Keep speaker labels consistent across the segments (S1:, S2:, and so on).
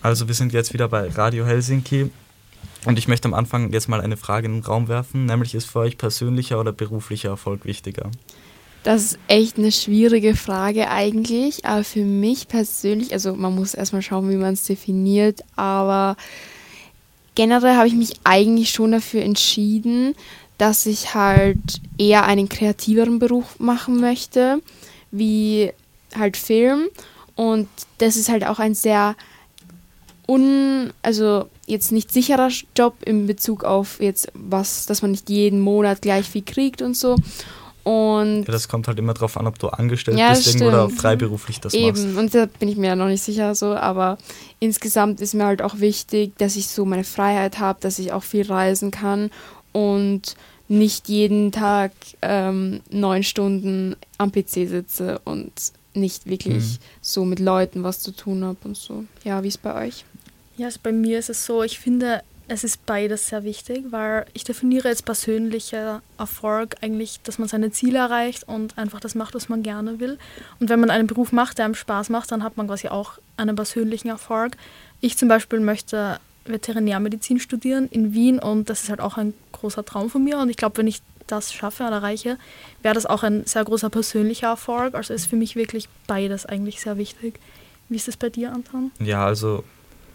S1: Also wir sind jetzt wieder bei Radio Helsinki und ich möchte am Anfang jetzt mal eine Frage in den Raum werfen, nämlich ist für euch persönlicher oder beruflicher Erfolg wichtiger?
S2: Das ist echt eine schwierige Frage eigentlich, aber für mich persönlich, also man muss erstmal schauen, wie man es definiert, aber generell habe ich mich eigentlich schon dafür entschieden, dass ich halt eher einen kreativeren Beruf machen möchte, wie halt Film. Und das ist halt auch ein sehr also jetzt nicht sicherer Job in Bezug auf jetzt was, dass man nicht jeden Monat gleich viel kriegt und so. Und
S1: Ja, das kommt halt immer drauf an, ob du angestellt
S2: ja,
S1: bist irgendwo oder
S2: stimmt.
S1: freiberuflich das machst.
S2: Eben, und da bin ich mir ja noch nicht sicher so, aber insgesamt ist mir halt auch wichtig, dass ich so meine Freiheit habe, dass ich auch viel reisen kann und nicht jeden Tag 9 Stunden am PC sitze und nicht wirklich so mit Leuten was zu tun habe und so. Ja, wie ist bei euch?
S3: Ja, also bei mir ist es so, ich finde, es ist beides sehr wichtig, weil ich definiere jetzt persönlicher Erfolg eigentlich, dass man seine Ziele erreicht und einfach das macht, was man gerne will. Und wenn man einen Beruf macht, der einem Spaß macht, dann hat man quasi auch einen persönlichen Erfolg. Ich zum Beispiel möchte Veterinärmedizin studieren in Wien und das ist halt auch ein großer Traum von mir und ich glaube, wenn ich das schaffe oder erreiche, wäre das auch ein sehr großer persönlicher Erfolg. Also ist für mich wirklich beides eigentlich sehr wichtig. Wie ist das bei dir, Anton?
S1: Ja, also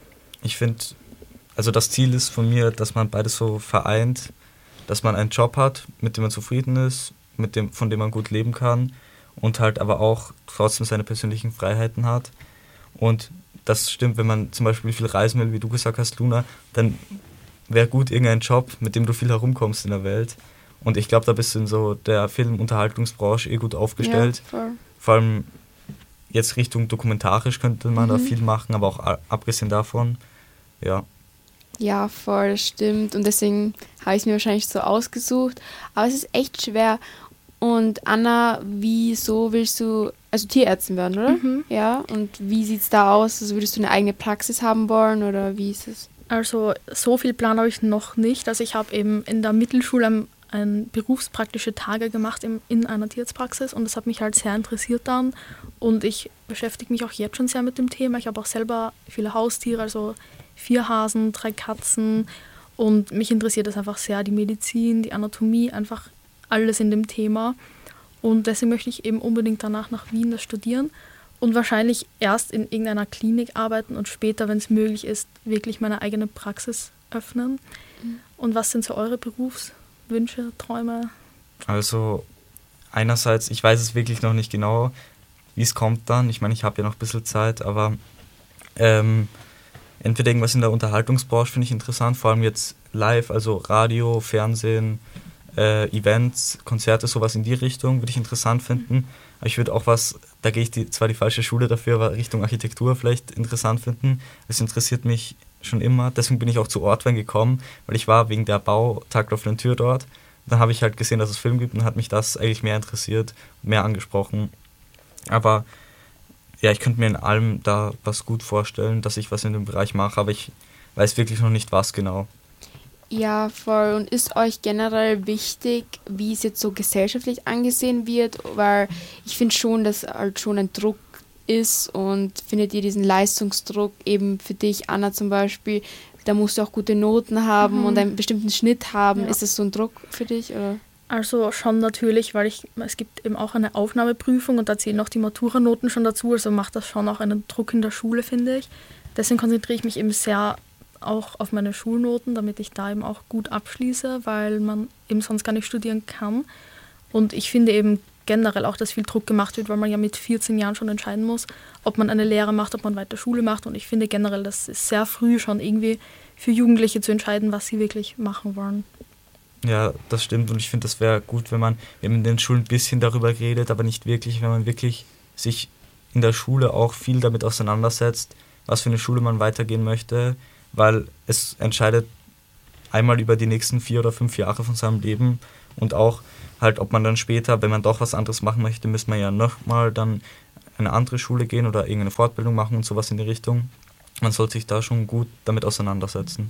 S1: ich finde, also das Ziel ist von mir, dass man beides so vereint, dass man einen Job hat, mit dem man zufrieden ist, von dem man gut leben kann und halt aber auch trotzdem seine persönlichen Freiheiten hat. Und das stimmt, wenn man zum Beispiel viel reisen will, wie du gesagt hast, Luna, dann wäre gut irgendein Job, mit dem du viel herumkommst in der Welt. Und ich glaube, da bist du in so der Film-Unterhaltungsbranche gut aufgestellt.
S2: Ja, voll.
S1: Vor allem jetzt Richtung dokumentarisch könnte man da viel machen, aber auch abgesehen davon, ja.
S2: Ja, voll, das stimmt. Und deswegen habe ich es mir wahrscheinlich so ausgesucht. Aber es ist echt schwer. Und Anna, wieso willst du, also Tierärztin werden, oder? Ja, und wie sieht es da aus? Also würdest du eine eigene Praxis haben wollen oder wie ist es?
S3: Also so viel Plan habe ich noch nicht. Also ich habe eben in der Mittelschule ein berufspraktische Tage gemacht in einer Tierarztpraxis und das hat mich halt sehr interessiert dann und ich beschäftige mich auch jetzt schon sehr mit dem Thema. Ich habe auch selber viele Haustiere, also 4 Hasen, 3 Katzen und mich interessiert das einfach sehr, die Medizin, die Anatomie, einfach alles in dem Thema und deswegen möchte ich eben unbedingt danach nach Wien das studieren und wahrscheinlich erst in irgendeiner Klinik arbeiten und später, wenn es möglich ist, wirklich meine eigene Praxis öffnen. Und was sind so eure Berufswünsche, Träume?
S1: Also einerseits, ich weiß es wirklich noch nicht genau, wie es kommt dann. Ich meine, ich habe ja noch ein bisschen Zeit, aber entweder irgendwas in der Unterhaltungsbranche finde ich interessant, vor allem jetzt live, also Radio, Fernsehen, Events, Konzerte, sowas in die Richtung würde ich interessant finden. Aber ich würde auch was, da gehe ich zwar die falsche Schule dafür, aber Richtung Architektur vielleicht interessant finden. Es interessiert mich schon immer, deswegen bin ich auch zu Ortwein gekommen, weil ich war wegen der Bautag auf der Tür dort. Dann habe ich halt gesehen, dass es Film gibt und hat mich das eigentlich mehr interessiert, mehr angesprochen. Aber ja, ich könnte mir in allem da was gut vorstellen, dass ich was in dem Bereich mache, aber ich weiß wirklich noch nicht, was genau.
S2: Ja, voll. Und ist euch generell wichtig, wie es jetzt so gesellschaftlich angesehen wird? Weil ich finde schon, dass halt schon ein Druck ist und findet ihr diesen Leistungsdruck eben für dich, Anna zum Beispiel, da musst du auch gute Noten haben und einen bestimmten Schnitt haben. Ja. Ist das so ein Druck für dich, oder?
S3: Also schon natürlich, weil es gibt eben auch eine Aufnahmeprüfung und da zählen auch die Maturanoten schon dazu, also macht das schon auch einen Druck in der Schule, finde ich. Deswegen konzentriere ich mich eben sehr auch auf meine Schulnoten, damit ich da eben auch gut abschließe, weil man eben sonst gar nicht studieren kann. Und ich finde eben generell auch, dass viel Druck gemacht wird, weil man ja mit 14 Jahren schon entscheiden muss, ob man eine Lehre macht, ob man weiter Schule macht. Und ich finde generell, das ist sehr früh schon irgendwie für Jugendliche zu entscheiden, was sie wirklich machen wollen.
S1: Ja, das stimmt und ich finde, das wäre gut, wenn man in den Schulen ein bisschen darüber redet, aber nicht wirklich, wenn man wirklich sich in der Schule auch viel damit auseinandersetzt, was für eine Schule man weitergehen möchte, weil es entscheidet einmal über die nächsten 4 oder 5 Jahre von seinem Leben und auch halt, ob man dann später, wenn man doch was anderes machen möchte, müsste man ja nochmal dann eine andere Schule gehen oder irgendeine Fortbildung machen und sowas in die Richtung. Man sollte sich da schon gut damit auseinandersetzen.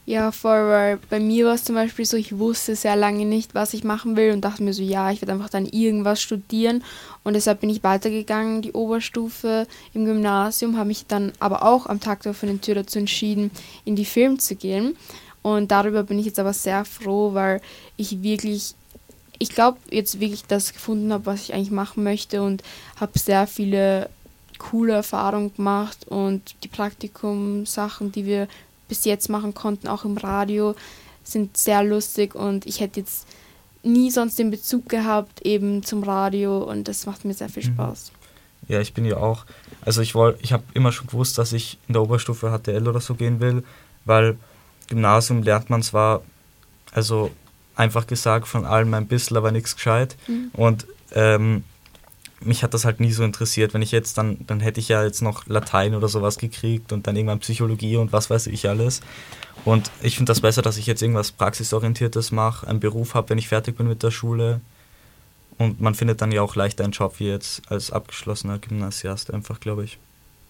S2: Ja, voll, weil bei mir war es zum Beispiel so, ich wusste sehr lange nicht, was ich machen will und dachte mir so, ja, ich werde einfach dann irgendwas studieren und deshalb bin ich weitergegangen, die Oberstufe im Gymnasium, habe mich dann aber auch am Tag der offenen Tür dazu entschieden, in die Film zu gehen und darüber bin ich jetzt aber sehr froh, weil ich glaube jetzt wirklich das gefunden habe, was ich eigentlich machen möchte und habe sehr viele coole Erfahrungen gemacht und die Praktikumsachen, die wir bis jetzt machen konnten, auch im Radio, sind sehr lustig und ich hätte jetzt nie sonst den Bezug gehabt eben zum Radio und das macht mir sehr viel Spaß.
S1: Ja, ich bin ja auch, also ich habe immer schon gewusst, dass ich in der Oberstufe HTL oder so gehen will, weil Gymnasium lernt man zwar, also einfach gesagt, von allem ein bisschen, aber nichts gescheit und mich hat das halt nie so interessiert. Wenn ich jetzt dann hätte ich ja jetzt noch Latein oder sowas gekriegt und dann irgendwann Psychologie und was weiß ich alles. Und ich finde das besser, dass ich jetzt irgendwas Praxisorientiertes mache, einen Beruf habe, wenn ich fertig bin mit der Schule. Und man findet dann ja auch leichter einen Job wie jetzt als abgeschlossener Gymnasiast einfach, glaube ich.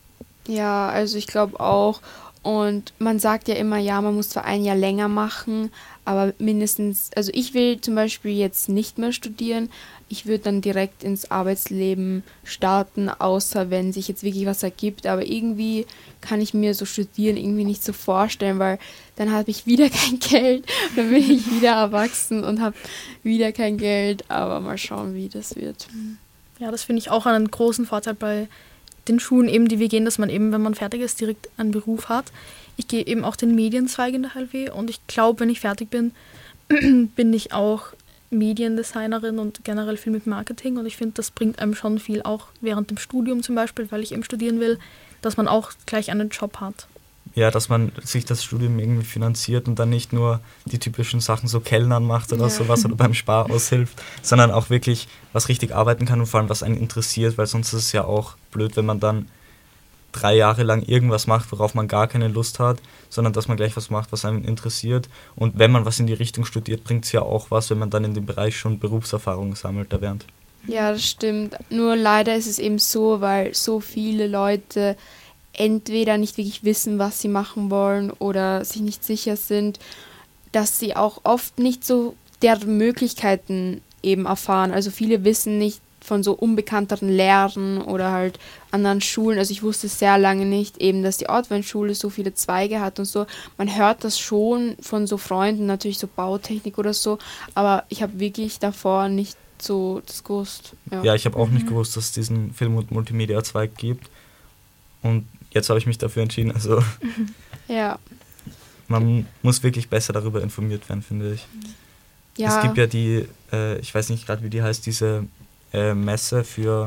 S2: Ja, also ich glaube auch. Und man sagt ja immer, ja, man muss zwar ein Jahr länger machen, aber mindestens, also ich will zum Beispiel jetzt nicht mehr studieren. Ich würde dann direkt ins Arbeitsleben starten, außer wenn sich jetzt wirklich was ergibt. Aber irgendwie kann ich mir so Studieren irgendwie nicht so vorstellen, weil dann habe ich wieder kein Geld, dann bin ich wieder erwachsen und habe wieder kein Geld. Aber mal schauen, wie das wird.
S3: Ja, das finde ich auch einen großen Vorteil bei den Schulen, eben, die wir gehen, dass man eben, wenn man fertig ist, direkt einen Beruf hat. Ich gehe eben auch den Medienzweig in der HLW und ich glaube, wenn ich fertig bin, bin ich auch Mediendesignerin und generell viel mit Marketing und ich finde, das bringt einem schon viel, auch während dem Studium zum Beispiel, weil ich eben studieren will, dass man auch gleich einen Job hat.
S1: Ja, dass man sich das Studium irgendwie finanziert und dann nicht nur die typischen Sachen so Kellnern macht oder sowas oder beim Spar aushilft, sondern auch wirklich was richtig arbeiten kann und vor allem was einen interessiert, weil sonst ist es ja auch blöd, wenn man dann 3 Jahre lang irgendwas macht, worauf man gar keine Lust hat, sondern dass man gleich was macht, was einen interessiert. Und wenn man was in die Richtung studiert, bringt es ja auch was, wenn man dann in dem Bereich schon Berufserfahrung sammelt während.
S2: Ja, das stimmt. Nur leider ist es eben so, weil so viele Leute entweder nicht wirklich wissen, was sie machen wollen oder sich nicht sicher sind, dass sie auch oft nicht so deren Möglichkeiten eben erfahren. Also viele wissen nicht von so unbekannteren Lehrern oder halt anderen Schulen. Also ich wusste sehr lange nicht eben, dass die Ortweinschule so viele Zweige hat und so. Man hört das schon von so Freunden, natürlich so Bautechnik oder so, aber ich habe wirklich davor nicht so das gewusst.
S1: Ja, ich habe auch nicht gewusst, dass es diesen Film- und Multimedia-Zweig gibt. Und jetzt habe ich mich dafür entschieden. Also
S2: ja.
S1: Man muss wirklich besser darüber informiert werden, finde ich.
S2: Ja.
S1: Es gibt ja die, ich weiß nicht gerade, wie die heißt, diese Messe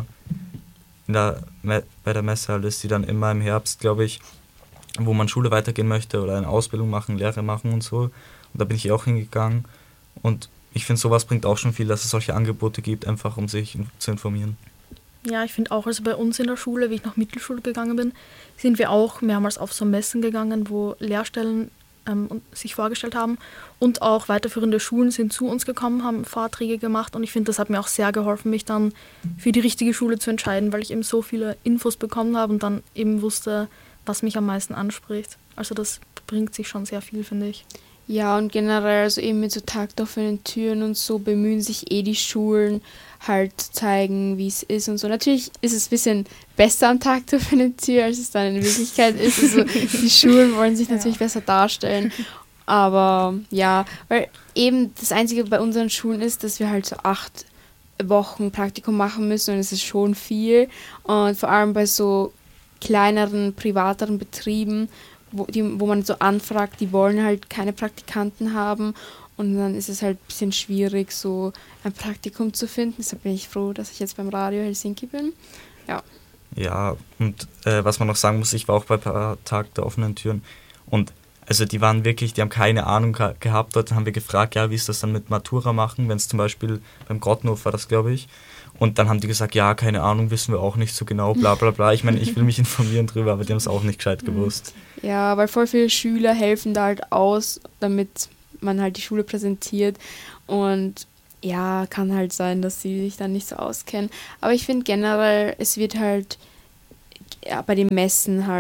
S1: bei der Messe halt ist die dann immer im Herbst, glaube ich, wo man Schule weitergehen möchte oder eine Ausbildung machen, Lehre machen und so. Und da bin ich auch hingegangen. Und ich finde, sowas bringt auch schon viel, dass es solche Angebote gibt, einfach um sich zu informieren.
S3: Ja, ich finde auch, also bei uns in der Schule, wie ich nach Mittelschule gegangen bin, sind wir auch mehrmals auf so Messen gegangen, wo Lehrstellen sich vorgestellt haben und auch weiterführende Schulen sind zu uns gekommen, haben Vorträge gemacht und ich finde, das hat mir auch sehr geholfen, mich dann für die richtige Schule zu entscheiden, weil ich eben so viele Infos bekommen habe und dann eben wusste, was mich am meisten anspricht. Also das bringt sich schon sehr viel, finde ich.
S2: Ja, und generell, also eben mit so Tag der offenen Türen und so bemühen sich die Schulen halt zu zeigen, wie es ist und so. Natürlich ist es ein bisschen besser am Tag der offenen Tür, als es dann in Wirklichkeit ist. Also die Schulen wollen sich natürlich besser darstellen. Aber ja, weil eben das Einzige bei unseren Schulen ist, dass wir halt so 8 Wochen Praktikum machen müssen und es ist schon viel. Und vor allem bei so kleineren, privateren Betrieben, wo man so anfragt, die wollen halt keine Praktikanten haben und dann ist es halt ein bisschen schwierig, so ein Praktikum zu finden. Deshalb bin ich froh, dass ich jetzt beim Radio Helsinki bin. Ja.
S1: Ja, und was man noch sagen muss, ich war auch bei Tag der offenen Türen und also die waren wirklich, die haben keine Ahnung gehabt. Dort haben wir gefragt, ja, wie ist das dann mit Matura machen, wenn es zum Beispiel beim Grottenhof war das, glaube ich. Und dann haben die gesagt, ja, keine Ahnung, wissen wir auch nicht so genau, bla bla bla. Ich meine, ich will mich informieren drüber, aber die haben es auch nicht gescheit gewusst.
S2: Ja, weil voll viele Schüler helfen da halt aus, damit man halt die Schule präsentiert. Und ja, kann halt sein, dass sie sich dann nicht so auskennen. Aber ich finde generell, es wird halt bei den Messen halt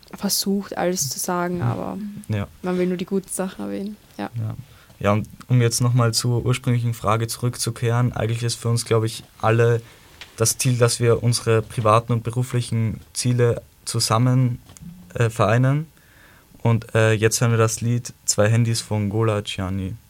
S2: versucht, alles zu sagen, aber man will nur die guten Sachen erwähnen.
S1: Ja, und um jetzt nochmal zur ursprünglichen Frage zurückzukehren, eigentlich ist für uns, glaube ich, alle das Ziel, dass wir unsere privaten und beruflichen Ziele zusammen vereinen. Und jetzt hören wir das Lied 2 Handys von Gola Ciani.